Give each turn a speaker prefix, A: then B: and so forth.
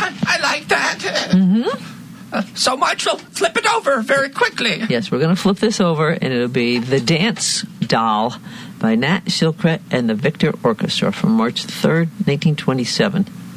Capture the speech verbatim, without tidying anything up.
A: I, I like that. Mm-hmm. Uh, so much, we'll flip it over very quickly.
B: Yes, we're going to flip this over, and it'll be The Dance Doll by Nat Shilkret and the Victor Orchestra from March third, nineteen twenty-seven.